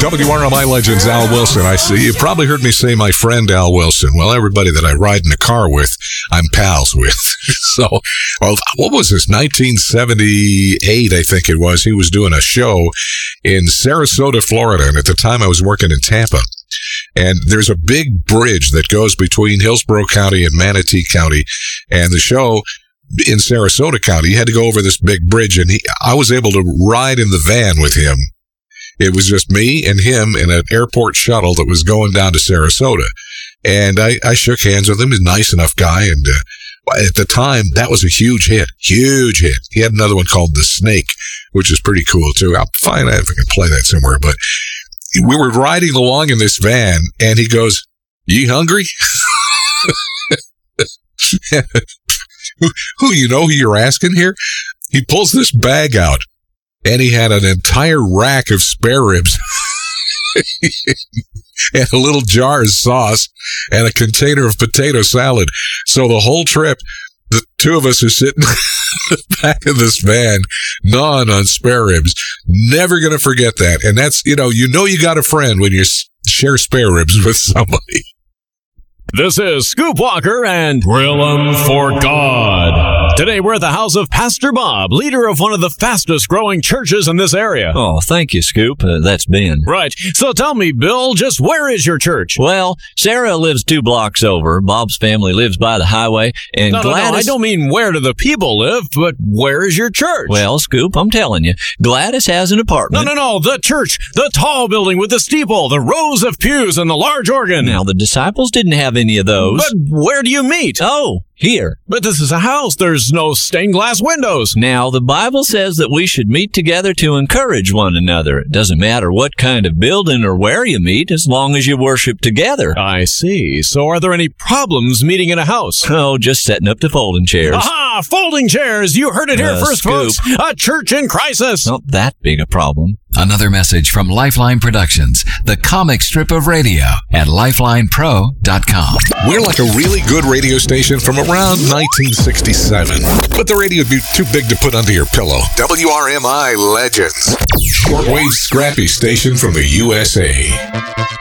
WRMI Legends, Al Wilson. I see. You probably heard me say my friend Al Wilson. Well, everybody that I ride in the car with, I'm pals with. So, well, what was this? 1978, I think it was. He was doing a show in Sarasota, Florida. And at the time, I was working in Tampa. And there's a big bridge that goes between Hillsborough County and Manatee County. And the show in Sarasota County, he had to go over this big bridge. And I was able to ride in the van with him. It was just me and him in an airport shuttle that was going down to Sarasota. And I shook hands with him. He's a nice enough guy. And at the time, that was a huge hit. Huge hit. He had another one called The Snake, which is pretty cool, too. I'll find out if I can play that somewhere. But we were riding along in this van, and he goes, "You hungry?" Who you're asking here? He pulls this bag out, and he had an entire rack of spare ribs and a little jar of sauce and a container of potato salad. So the whole trip, the two of us are sitting in the back of this van, gnawing on spare ribs. Never going to forget that. And that's, you got a friend when you share spare ribs with somebody. This is Scoop Walker and Grill 'em for God. Today we're at the house of Pastor Bob, leader of one of the fastest growing churches in this area. Oh, thank you, Scoop. That's Ben. Right. So tell me, Bill, just where is your church? Well, Sarah lives 2 blocks over. Bob's family lives by the highway. And No, I don't mean where do the people live, but where is your church? Well, Scoop, I'm telling you, Gladys has an apartment. No, the church, the tall building with the steeple, the rows of pews, and the large organ. Now, the disciples didn't have any of those. But where do you meet? Oh, here. But this is a house. There's no stained glass windows. Now, the Bible says that we should meet together to encourage one another. It doesn't matter what kind of building or where you meet, as long as you worship together. I see. So are there any problems meeting in a house? Oh, just setting up the folding chairs. Aha! Folding chairs! You heard it here first, Scoop. folks. A church in crisis. Not that big a problem. Another message from Lifeline Productions, the comic strip of radio at lifelinepro.com. We're like a really good radio station from around 1967. But the radio would be too big to put under your pillow. WRMI Legends. Shortwave scrappy station from the USA.